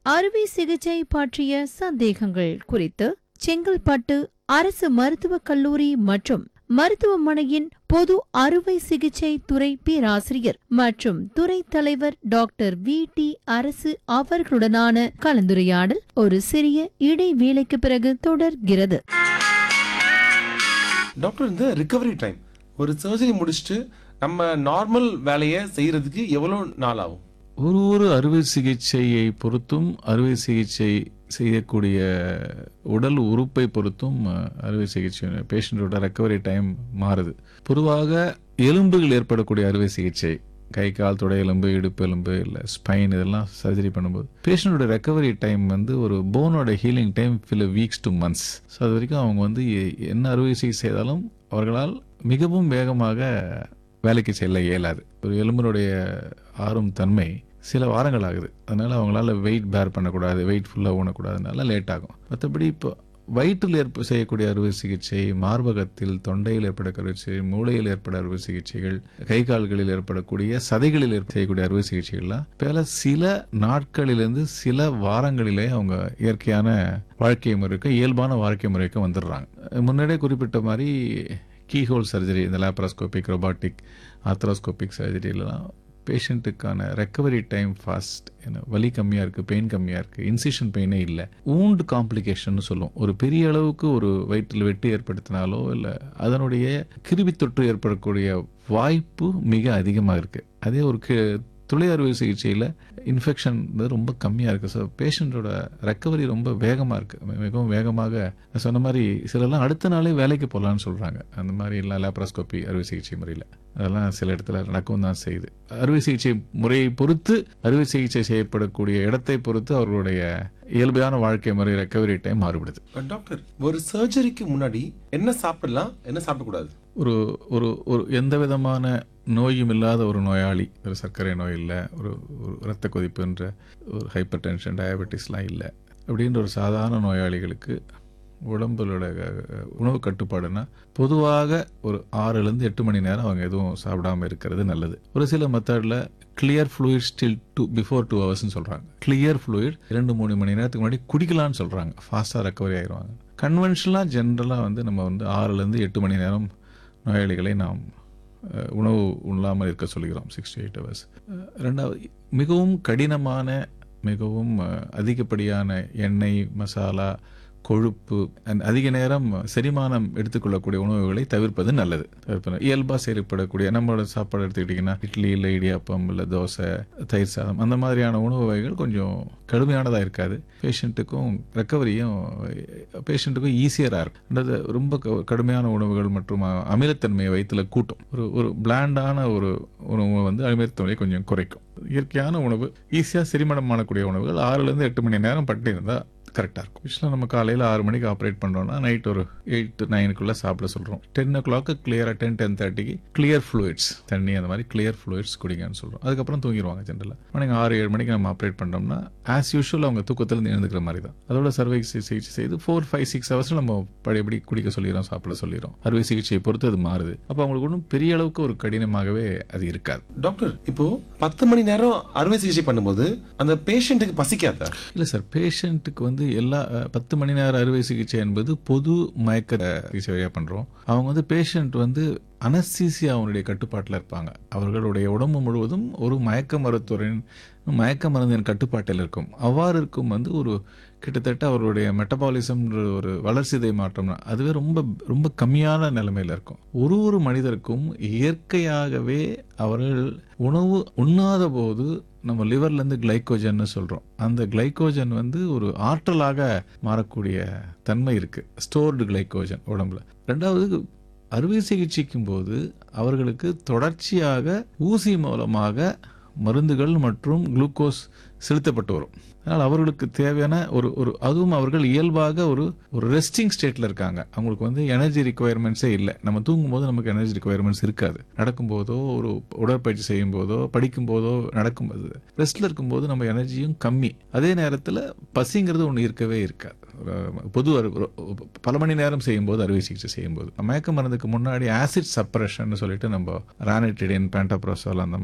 அறுவை சிகிச்சை பற்றிய சந்தேகங்கள் குறித்து செங்கல்பட்டு அரசு மருத்துவக் கல்லூரி மற்றும் மருத்துவமனையின் பொது அறுவை சிகிச்சை துறை பேராசிரியர் மற்றும் துறை தலைவர் டாக்டர் வி.டி. அரசு அவர்களுடனான கலந்துரையாடல் ஒரு சிறிய இடைவேளைக்கு பிறகு தொடர்கிறது. டாக்டர், இந்த ரிகவரி டைம் ஒரு சர்ஜரி முடிச்சுட்டு நம்ம நார்மல் வேலையை செய்யறதுக்கு எவ்வளவு நாள் ஆகும்? ஒரு அறுவை சிகிச்சையை பொறுத்தும் அறுவை சிகிச்சை செய்யக்கூடிய உடல் உறுப்பை பொறுத்தும் அறுவை சிகிச்சை பேஷண்டோட ரெக்கவரி டைம் மாறுது. பொதுவாக எலும்புகள் ஏற்படக்கூடிய அறுவை சிகிச்சை, கை கால் தொடை எலும்பு, இடுப்பு எலும்பு, இல்லை ஸ்பைன், இதெல்லாம் சர்ஜரி பண்ணும்போது பேஷண்டோட ரெக்கவரி டைம் ஒரு போனோட healing time weeks to months. So அது வரைக்கும் அவங்க என்ன அறுவை சிகிச்சை செய்தாலும் அவர்களால் மிகவும் வேகமாக வேலைக்கு செல்ல இயலாது. ஒரு எலும்பினுடைய ஆறும் தன்மை சில வாரங்கள் ஆகுது. அதனால அவங்களால வெயிட் பேர் பண்ணக்கூடாது, வெயிட் ஃபுல்லாக ஊனக்கூடாதுனால லேட் ஆகும். மற்றபடி இப்போ வயிற்றில் செய்யக்கூடிய அறுவை சிகிச்சை, மார்பகத்தில், தொண்டையில் ஏற்படக்கூடிய சிகிச்சை, மூளையில் ஏற்பட அறுவை சிகிச்சைகள், கை கால்களில் ஏற்படக்கூடிய சதைகளில் செய்யக்கூடிய அறுவை சிகிச்சைகள்லாம் பல சில நாட்களிலிருந்து சில வாரங்களிலே அவங்க இயற்கையான வாழ்க்கை முறைக்கு, இயல்பான வாழ்க்கை முறைக்கு வந்துடுறாங்க. முன்னாடியே குறிப்பிட்ட மாதிரி கீஹோல் சர்ஜரி, இந்த laparoscopic, robotic, arthroscopic சர்ஜரியிலலாம் பேஷண்ட்டுக்கான recovery time fast. வலி கம்மியாக இருக்குது, பெயின் கம்மியாக இருக்குது, இன்சிஷன் பெயினே இல்லை. ஊண்ட் காம்ப்ளிகேஷன் சொல்லுவோம். ஒரு பெரிய அளவுக்கு ஒரு வயிற்றில் வெட்டு ஏற்படுத்தினாலோ இல்லை அதனுடைய கிருமி தொற்று ஏற்படக்கூடிய வாய்ப்பு மிக அதிகமாக இருக்குது. அதே ஒரு துளை அறுவை சிகிச்சையில் இன்ஃபெக்ஷன் ரொம்ப கம்மியாக இருக்குது. ஸோ பேஷண்ட்டோட ரெக்கவரி ரொம்ப வேகமாக இருக்குது. மிகவும் வேகமாக சொன்ன மாதிரி சிலர்லாம் அடுத்த நாளே வேலைக்கு போகலான்னு சொல்கிறாங்க. அந்த மாதிரி எல்லாம் லேப்ராஸ்கோபி அறுவை சிகிச்சை முறையில் அதெல்லாம் சில இடத்துல நடக்கவும் தான் செய்யுது. அறுவை சிகிச்சை முறையை பொறுத்து, அறுவை சிகிச்சை செய்யப்படக்கூடிய இடத்தை பொறுத்து அவர்களுடைய இயல்பான வாழ்க்கை முறை ரெக்கவரி டைம் மாறுபடுது. டாக்டர், ஒரு சர்ஜரிக்கு முன்னாடி என்ன சாப்பிடலாம், என்ன சாப்பிடக்கூடாது? ஒரு ஒரு ஒரு எந்த விதமான நோயும் இல்லாத ஒரு நோயாளி, ஒரு சர்க்கரை நோய் இல்லை, ஒரு இரத்த கொதிப்புன்ற ஒரு ஹைப்பர் டென்ஷன், டயபெட்டிஸ்லாம் இல்லை அப்படின்ற ஒரு சாதாரண நோயாளிகளுக்கு உடம்புகளோட உணவு கட்டுப்பாடுனா பொதுவாக ஒரு 6-8 மணி நேரம் அவங்க எதுவும் சாப்பிடாம இருக்கிறது நல்லது. ஒரு சில மெத்தடில் clear fluid still before 2 hours சொல்கிறாங்க. கிளியர் ஃப்ளூயிட் 2-3 மணி நேரத்துக்கு முன்னாடி குடிக்கலான்னு சொல்கிறாங்க. ஃபாஸ்ட்டாக ரெக்கவரி ஆயிடுவாங்க. கன்வென்ஷனலாக ஜென்ரலாக நம்ம 6-8 மணி நேரம் நோயாளிகளை நாம் உணவு உண்ணாமல் இருக்க சொல்கிறோம், 6 to 8 hours. ரெண்டாவது, மிகவும் கடினமான, மிகவும் அதிகப்படியான எண்ணெய், மசாலா, கொழுப்பு, அதிக நேரம் செரிமானம் எடுத்துக்கொள்ளக்கூடிய உணவுகளை தவிர்ப்பது நல்லது. இயல்பாக செயல்படக்கூடிய நம்மளோட சாப்பாடு எடுத்துக்கிட்டிங்கன்னா இட்லி இல்லை இடியாப்பம் இல்லை தோசை, தயிர் சாதம், அந்த மாதிரியான உணவு வகைகள் கொஞ்சம் கடுமையானதாக இருக்காது. பேஷண்ட்டுக்கும் ரெக்கவரியும் பேஷண்ட்டுக்கும் ஈஸியராக இருக்கும். ரொம்ப கடுமையான உணவுகள் மற்றும் அமிலத்தன்மையை வயிற்றில் கூட்டும். ஒரு பிளாண்டான ஒரு உணவு அமிலத்தன்மையை கொஞ்சம் குறைக்கும். இயற்கையான உணவு, ஈஸியாக செரிமானம் பண்ணக்கூடிய உணவுகள் 6-8 மணி நேரம் பட்டு இருந்தால் கரெக்டாக இருக்கும். ஆக்சுவலாக நம்ம காலையில் 6 மணிக்கு ஆப்ரேட் பண்ணுறோம்னா நைட் ஒரு 8 to 9 சாப்பிட சொல்கிறோம். 10 o'clock கிளியராக 10-10:30 கிளியர் ஃப்ளூயிட்ஸ், தண்ணி அந்த மாதிரி கிளியர் ஃப்ளூயிட்ஸ் குடிங்கன்னு சொல்கிறோம். அதுக்கப்புறம் தூங்கிடுவாங்க. ஜென்ரலாக மார்னிங் 6-7 மணிக்கு நம்ம ஆப்ரேட் பண்ணுறோம்னா ஆஸ் யூஷுவல் அவங்க தூக்கத்தில் எழுந்துக்கிற மாதிரி தான். அதோட சர்வை சிகிச்சை செய்து 4-5-6 hours நம்ம பழையபடி குடிக்க சொல்லிடுறோம், சாப்பிட சொல்லிடுறோம். அறுவை சிகிச்சையை பொறுத்து அது மாறுது. அப்போ அவங்களுக்கு ஒன்றும் பெரிய அளவுக்கு ஒரு கடினமாகவே அது இருக்காது. டாக்டர், இப்போ 10 மணி நேரம் அறுவை சிகிச்சை பண்ணும்போது அந்த பேஷண்ட்டுக்கு பசிக்காதா? இல்லை சார், பேஷண்ட்டுக்கு எல்லா 10 மணி நேர அறுவை சிகிச்சை என்பது பொது மயக்க சிகிச்சை வழியாக பண்ணுறோம். அவங்க பேஷண்ட் அனஸ்தீசியா அவனுடைய கட்டுப்பாட்டில் இருப்பாங்க. அவர்களுடைய உடம்பு முழுவதும் ஒரு மயக்க மருந்தின் கட்டுப்பாட்டில் இருக்கும். அவ்வாறு இருக்கும் ஒரு கிட்டத்தட்ட அவருடைய மெட்டபாலிசம் ஒரு வளர்சிதை மாற்றம் அதுவே ரொம்ப ரொம்ப கம்மியான நிலைமையில் இருக்கும். ஒரு மனிதருக்கும் இயற்கையாகவே அவர்கள் உணவு உண்ணாத போது நம்ம லிவர்லேருந்து கிளைக்கோஜன் சொல்கிறோம். அந்த கிளைக்கோஜன் ஒரு ஆற்றலாக மாறக்கூடிய தன்மை இருக்குது, ஸ்டோர்டு கிளைக்கோஜன் உடம்புல. ரெண்டாவது, அறுவை சிகிச்சைக்கும் போது அவர்களுக்கு தொடர்ச்சியாக ஊசி மூலமாக மருந்துகள் மற்றும் குளுக்கோஸ் செலுத்தப்பட்டு வரும். அதனால் அவர்களுக்கு தேவையான அதுவும் அவர்கள் இயல்பாக ஒரு ரெஸ்டிங் ஸ்டேட்டில் இருக்காங்க. அவங்களுக்கு எனர்ஜி ரிக்குவயர்மெண்ட்ஸே இல்லை. நம்ம தூங்கும்போது நமக்கு எனர்ஜி ரிக்குவயர்மெண்ட்ஸ் இருக்காது. நடக்கும்போதோ ஒரு உடற்பயிற்சி செய்யும் போதோ படிக்கும்போதோ நடக்கும்போது ரெஸ்ட்டில் இருக்கும்போது நம்ம எனர்ஜியும் கம்மி. அதே நேரத்தில் பசிங்கிறது ஒன்று இருக்கவே இருக்காது. பொது பல மணி நேரம் செய்யும்போது அறுவை சிகிச்சை செய்யும்போது மயக்க மருந்துக்கு முன்னாடி ஆசிட் சப்ரஷன் சொல்லிட்டு நம்ம ரானிட்டிடின், பேண்டாப்ரோசோல் அந்த